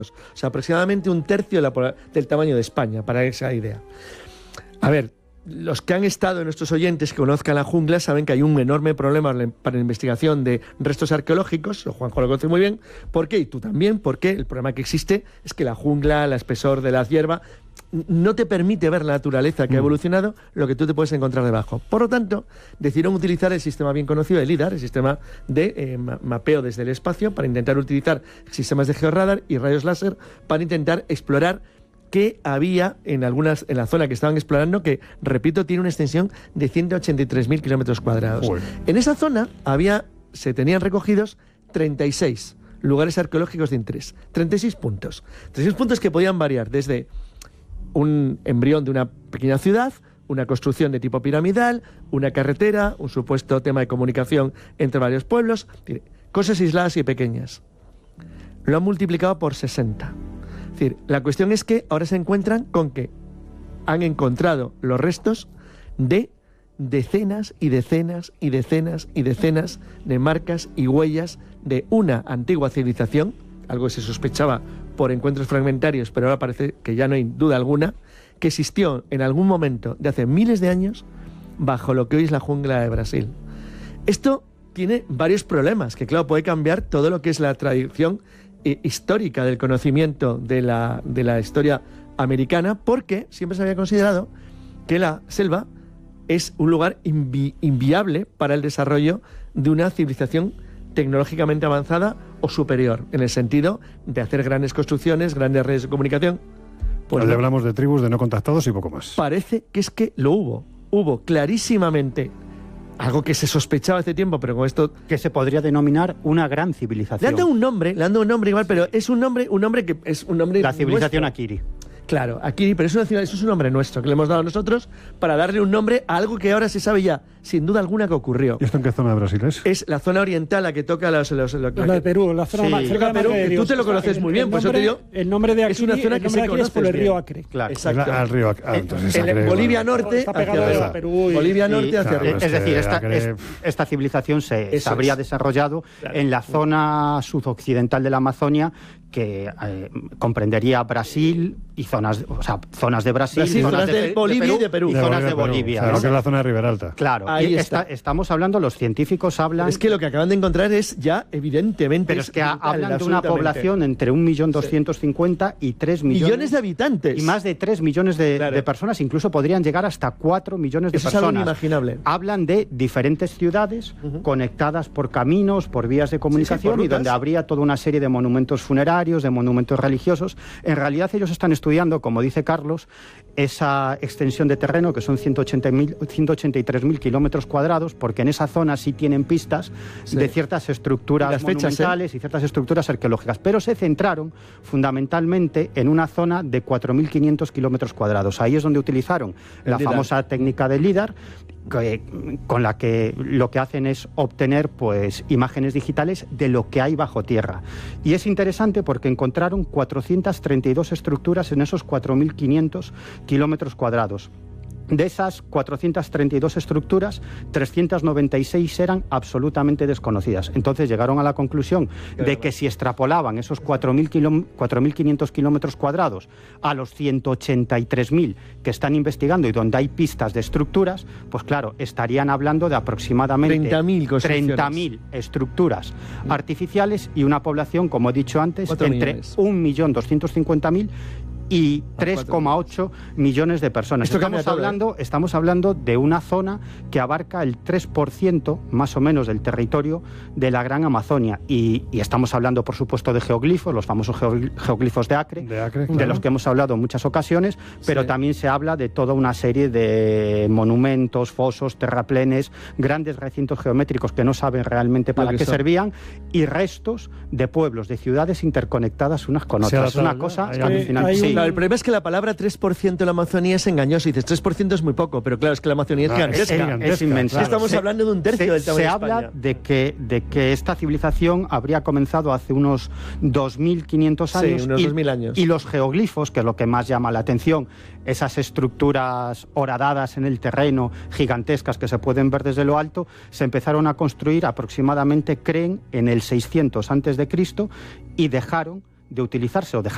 O sea, aproximadamente un tercio del tamaño de España, para esa idea. A ver, los que han estado, nuestros oyentes que conozcan la jungla, saben que hay un enorme problema para la investigación de restos arqueológicos. Juanjo lo conoce muy bien. ¿Por qué? Y tú también. Porque el problema que existe es que la jungla, el espesor de la hierba, no te permite ver la naturaleza que ha evolucionado, lo que tú te puedes encontrar debajo. Por lo tanto, decidieron utilizar el sistema bien conocido de LIDAR, el sistema de mapeo desde el espacio, para intentar utilizar sistemas de georradar y rayos láser para intentar explorar qué había en la zona que estaban explorando, que, repito, tiene una extensión de 183.000 kilómetros cuadrados. Uy. En esa zona se tenían recogidos 36 lugares arqueológicos de interés, 36 puntos. 36 puntos que podían variar desde un embrión de una pequeña ciudad, una construcción de tipo piramidal, una carretera, un supuesto tema de comunicación entre varios pueblos, cosas aisladas y pequeñas. Lo han multiplicado por 60. Es decir, la cuestión es que ahora se encuentran con que han encontrado los restos de decenas y decenas y decenas y decenas de marcas y huellas de una antigua civilización, algo que se sospechaba por encuentros fragmentarios, pero ahora parece que ya no hay duda alguna, que existió en algún momento de hace miles de años bajo lo que hoy es la jungla de Brasil. Esto tiene varios problemas, que claro, puede cambiar todo lo que es la tradición histórica del conocimiento de la historia americana, porque siempre se había considerado que la selva es un lugar inviable para el desarrollo de una civilización tecnológicamente avanzada o superior, en el sentido de hacer grandes construcciones, grandes redes de comunicación. Pues le hablamos de tribus, de no contactados y poco más. Parece que es que lo hubo clarísimamente. Algo que se sospechaba hace tiempo, pero con esto... Que se podría denominar una gran civilización. Le han dado un nombre igual, pero es un nombre que es un nombre... La civilización nuestro. Akiri. Claro, Akiri, pero eso es un nombre nuestro, que le hemos dado nosotros para darle un nombre a algo que ahora se sabe ya, sin duda alguna, que ocurrió. ¿Y esto en qué zona de Brasil es? Es la zona oriental, la que toca la de Perú, la zona más cerca de Perú, que tú te lo conoces muy bien, pues yo te digo... El nombre de Akiri, es una zona que se conoce por el río Acre. Claro. Exacto. Al río Acre. En Bolivia Norte, está pegado hacia a Perú. Bolivia Norte hacia arriba. Es decir, esta civilización se habría desarrollado en la zona sudoccidental de la Amazonia, que comprendería Brasil y zonas de Brasil, zonas de Bolivia y de Perú. Y zonas de Bolivia. O sea, lo que es la zona de Ribera Alta. Claro, ahí estamos hablando, los científicos hablan... Es que lo que acaban de encontrar es ya, evidentemente... Pero es que hablan de una población entre 1.250.000 y 3 millones de habitantes. Y más de 3 millones de personas, incluso podrían llegar hasta 4 millones de personas. Es algo inimaginable. Hablan de diferentes ciudades conectadas por caminos, por vías de comunicación, y donde habría toda una serie de monumentos funerarios, de monumentos religiosos. En realidad ellos están estudiando, como dice Carlos, esa extensión de terreno, que son 183.000 kilómetros cuadrados, porque en esa zona sí tienen pistas de ciertas estructuras monumentales y ciertas estructuras arqueológicas, pero se centraron fundamentalmente en una zona de 4.500 kilómetros cuadrados. Ahí es donde utilizaron la famosa técnica de LIDAR, con la que lo que hacen es obtener pues imágenes digitales de lo que hay bajo tierra. Y es interesante porque encontraron 432 estructuras en esos 4.500 kilómetros cuadrados. De esas 432 estructuras, 396 eran absolutamente desconocidas. Entonces llegaron a la conclusión de que si extrapolaban esos 4.500 kilómetros cuadrados a los 183.000 que están investigando y donde hay pistas de estructuras, pues claro, estarían hablando de aproximadamente 30.000 estructuras artificiales y una población, como he dicho antes, entre 1.250.000 y 3,8 millones de personas. Estamos hablando de una zona que abarca el 3% más o menos del territorio de la Gran Amazonia. Y estamos hablando, por supuesto, de geoglifos, los famosos geoglifos de Acre, claro, de los que hemos hablado en muchas ocasiones, pero también se habla de toda una serie de monumentos, fosos, terraplenes, grandes recintos geométricos que no saben realmente para qué servían, y restos de pueblos, de ciudades interconectadas unas con otras. Es una cosa alucinante. El problema es que la palabra 3% de la Amazonía es engañosa. Y dices, 3% es muy poco, pero claro, es que la Amazonía es gigantesca. Es inmensa. Claro. Estamos hablando de un tercio del tamaño de España. Se habla de que esta civilización habría comenzado hace unos 2.500 años. Sí, unos 2.000 años. Y los geoglifos, que es lo que más llama la atención, esas estructuras horadadas en el terreno, gigantescas que se pueden ver desde lo alto, se empezaron a construir aproximadamente, creen, en el 600 a.C. y dejaron de utilizarse, o dejaron